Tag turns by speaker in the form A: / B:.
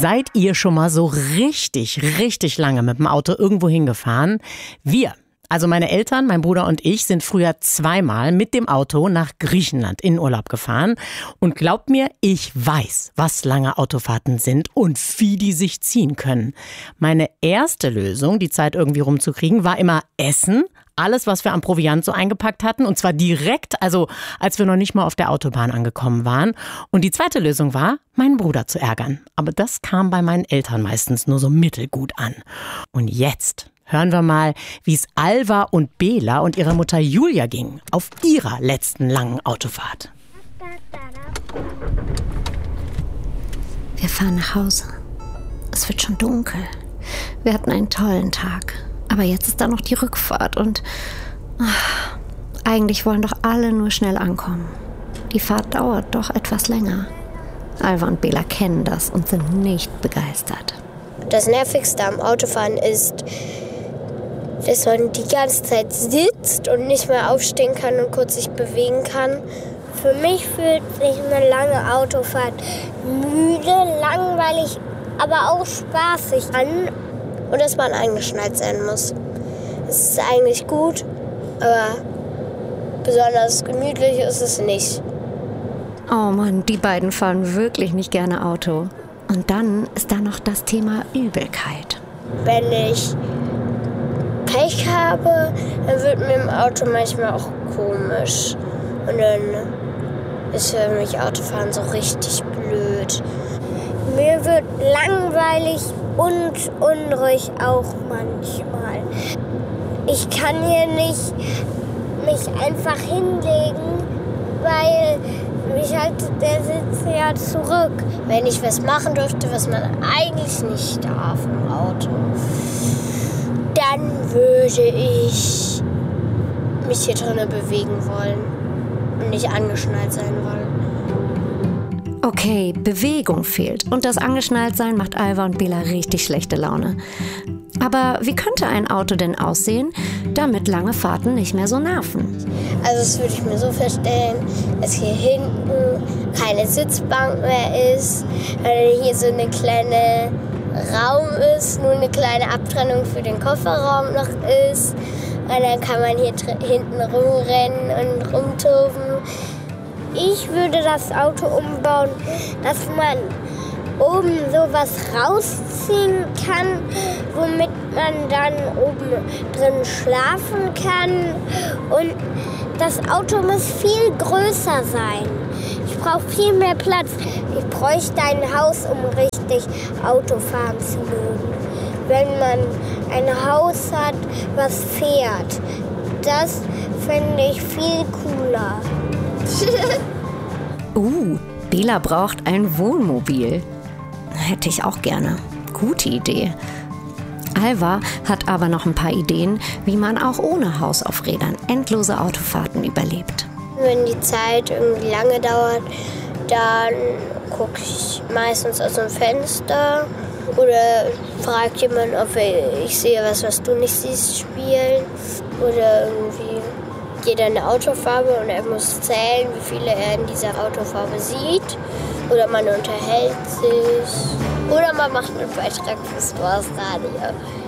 A: Seid ihr schon mal so richtig lange mit dem Auto irgendwo hingefahren? Wir, also meine Eltern, mein Bruder und ich, sind früher zweimal mit dem Auto nach Griechenland in Urlaub gefahren. Und glaubt mir, ich weiß, was lange Autofahrten sind und wie die sich ziehen können. Meine erste Lösung, die Zeit irgendwie rumzukriegen, war immer Essen. Alles, was wir am Proviant so eingepackt hatten, und zwar direkt, also als wir noch nicht mal auf der Autobahn angekommen waren. Und die zweite Lösung war, meinen Bruder zu ärgern. Aber das kam bei meinen Eltern meistens nur so mittelgut an. Und jetzt hören wir mal, wie es Alva und Bela und ihrer Mutter Julia ging auf ihrer letzten langen Autofahrt.
B: Wir fahren nach Hause. Es wird schon dunkel. Wir hatten einen tollen Tag. Aber jetzt ist da noch die Rückfahrt und eigentlich wollen doch alle nur schnell ankommen. Die Fahrt dauert doch etwas länger. Alva und Bela kennen das und sind nicht begeistert.
C: Das Nervigste am Autofahren ist, dass man die ganze Zeit sitzt und nicht mehr aufstehen kann und kurz sich bewegen kann. Für mich fühlt sich eine lange Autofahrt müde, langweilig, aber auch spaßig an. Und dass man eingeschnallt sein muss. Es ist eigentlich gut, aber besonders gemütlich ist es nicht.
B: Oh Mann, die beiden fahren wirklich nicht gerne Auto. Und dann ist da noch das Thema Übelkeit.
C: Wenn ich Pech habe, dann wird mir im Auto manchmal auch komisch. Und dann ist für mich Autofahren so richtig blöd. Mir wird langweilig und unruhig auch manchmal. Ich kann hier nicht mich einfach hinlegen, weil mich halt der Sitz ja zurück. Wenn ich was machen dürfte, was man eigentlich nicht darf im Auto, dann würde ich mich hier drinnen bewegen wollen und nicht angeschnallt sein wollen.
B: Okay, Bewegung fehlt und das Angeschnalltsein macht Alva und Bela richtig schlechte Laune. Aber wie könnte ein Auto denn aussehen, damit lange Fahrten nicht mehr so nerven?
C: Also das würde ich mir so vorstellen, dass hier hinten keine Sitzbank mehr ist, hier so eine kleine Raum ist, nur eine kleine Abtrennung für den Kofferraum noch ist. Und dann kann man hier hinten rumrennen und rumtoben. Ich würde das Auto umbauen, dass man oben sowas rausziehen kann, womit man dann oben drin schlafen kann. Und das Auto muss viel größer sein. Ich brauche viel mehr Platz. Ich bräuchte ein Haus, um richtig Auto fahren zu mögen. Wenn man ein Haus hat, was fährt, das fände ich viel cooler.
B: Bela braucht ein Wohnmobil. Hätte ich auch gerne. Gute Idee. Alva hat aber noch ein paar Ideen, wie man auch ohne Haus auf Rädern endlose Autofahrten überlebt.
C: Wenn die Zeit irgendwie lange dauert, dann gucke ich meistens aus dem Fenster oder frage jemanden, ob ich sehe was du nicht siehst, spielen. Oder irgendwie jeder eine Autofarbe und er muss zählen, wie viele er in dieser Autofarbe sieht. Oder man unterhält sich. Oder man macht einen Beitrag fürs Dorfradio.